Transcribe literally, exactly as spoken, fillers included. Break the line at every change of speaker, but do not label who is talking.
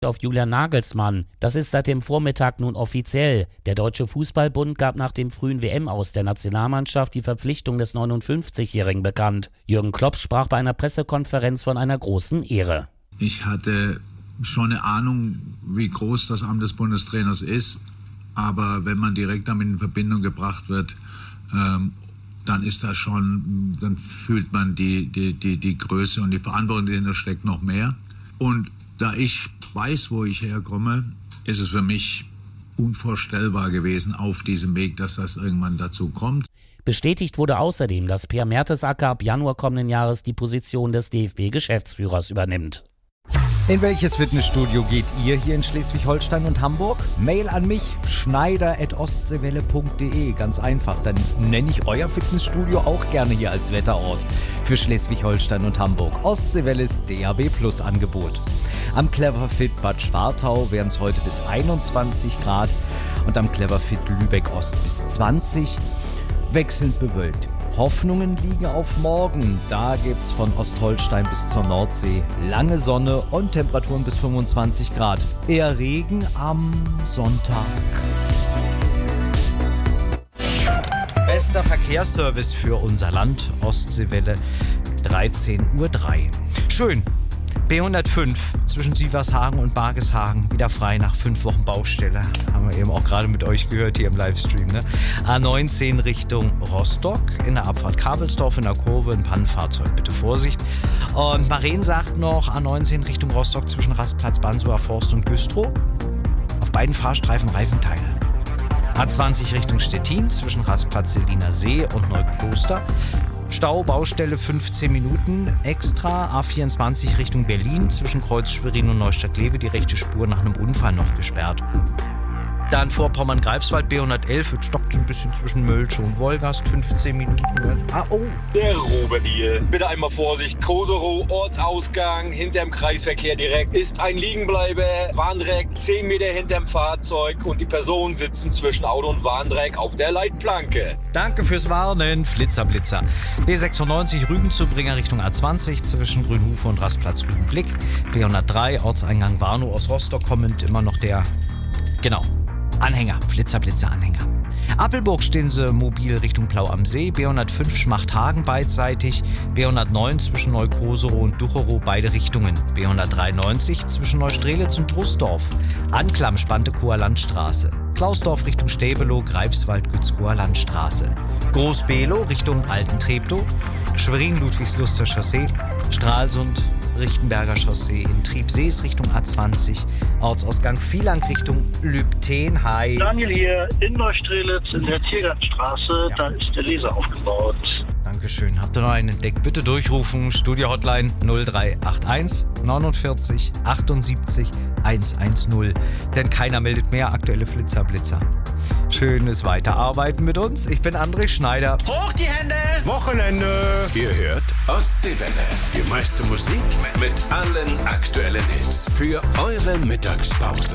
auf Julian Nagelsmann. Das ist seit dem Vormittag nun offiziell. Der Deutsche Fußballbund gab nach dem frühen W M-Aus der Nationalmannschaft die Verpflichtung des neunundfünfzigjährigen bekannt. Jürgen Klopp sprach bei einer Pressekonferenz von einer großen Ehre.
Ich hatte schon eine Ahnung, wie groß das Amt des Bundestrainers ist. Aber wenn man direkt damit in Verbindung gebracht wird, ähm, dann ist das schon, dann fühlt man die, die, die, die Größe und die Verantwortung, die dahinter steckt, noch mehr. Und da ich weiß, wo ich herkomme, ist es für mich unvorstellbar gewesen auf diesem Weg, dass das irgendwann dazu kommt.
Bestätigt wurde außerdem, dass Per Mertesacker ab Januar kommenden Jahres die Position des D F B-Geschäftsführers übernimmt.
In welches Fitnessstudio geht ihr hier in Schleswig-Holstein und Hamburg? Mail an mich, schneider at ostseewelle punkt de. Ganz einfach, dann nenne ich euer Fitnessstudio auch gerne hier als Wetterort für Schleswig-Holstein und Hamburg. Ostseewelles D A B Plus Angebot. Am Cleverfit Bad Schwartau wären es heute bis einundzwanzig Grad und am Cleverfit Lübeck Ost bis zwanzig. Wechselnd bewölkt. Hoffnungen liegen auf morgen. Da gibt's von Ostholstein bis zur Nordsee lange Sonne und Temperaturen bis fünfundzwanzig Grad. Eher Regen am Sonntag. Bester Verkehrsservice für unser Land, Ostseewelle, dreizehn Uhr drei. Schön. B hundertfünf zwischen Sievershagen und Bargeshagen wieder frei nach fünf Wochen Baustelle. Haben wir eben auch gerade mit euch gehört hier im Livestream. Ne? A neunzehn Richtung Rostock, in der Abfahrt Kabelsdorf in der Kurve ein Pannenfahrzeug, bitte Vorsicht. Und Maren sagt noch A neunzehn Richtung Rostock zwischen Rastplatz Bansuer Forst und Güstrow. Auf beiden Fahrstreifen Reifenteile. A zwanzig Richtung Stettin zwischen Rastplatz Seliner See und Neukloster. Stau, Baustelle fünfzehn Minuten extra. A vierundzwanzig Richtung Berlin zwischen Kreuz Schwerin und Neustadt-Lewe die rechte Spur nach einem Unfall noch gesperrt. Dann Vorpommern-Greifswald B hundertelf, es stockt so ein bisschen zwischen Mölsche und Wolgast, fünfzehn Minuten. Ah, oh.
Der Robert hier. Bitte einmal Vorsicht, Koserow, Ortsausgang, hinterm Kreisverkehr direkt, ist ein Liegenbleiber, Warndreck zehn Meter hinterm Fahrzeug und die Personen sitzen zwischen Auto und Warndreck auf der Leitplanke.
Danke fürs Warnen, Flitzer-Blitzer. B sechsundneunzig Rügenzubringer Richtung A zwanzig zwischen Grünhufe und Rastplatz Rügenblick. B hundertdrei Ortseingang Warnow aus Rostock kommend immer noch der, genau, Anhänger, Flitzer-Blitzer-Anhänger. Appelburg stehen sie mobil Richtung Plau am See, B hundertfünf Schmachthagen beidseitig, B hundertneun zwischen Neukoserow und Ducherow beide Richtungen, B hundertdreiundneunzig zwischen Neustrelitz und Drusdorf, Anklam Spantekower Landstraße, Klausdorf Richtung Stäbelow, Greifswald Gützkower Landstraße, Groß-Below Richtung Alten-Treptow, Schwerin-Ludwigsluster Chaussee, Stralsund Richtenberger Chaussee in Triebsees Richtung A zwanzig, Ortsausgang Vielang Richtung Lübten. Hi.
Daniel hier in Neustrelitz in der Tiergartenstraße, ja. Da ist der Laser aufgebaut.
Dankeschön. Habt ihr noch einen entdeckt? Bitte durchrufen. Studio-Hotline null drei acht eins neunundvierzig achtundsiebzig hundertzehn. Denn keiner meldet mehr aktuelle Flitzer-Blitzer. Schönes Weiterarbeiten mit uns. Ich bin André Schneider.
Hoch die Hände!
Wochenende!
Ihr hört Ostseewelle. Die meiste Musik mit allen aktuellen Hits für eure Mittagspause.